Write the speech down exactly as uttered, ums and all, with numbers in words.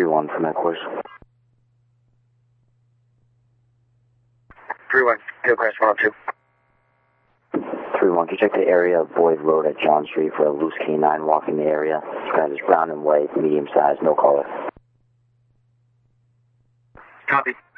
one from headquarters. three one, Hillcrest one oh two. three one, can you check the area of Boyd Road at John Street for a loose canine walking the area? This is brown and white, medium size, no color. Copy.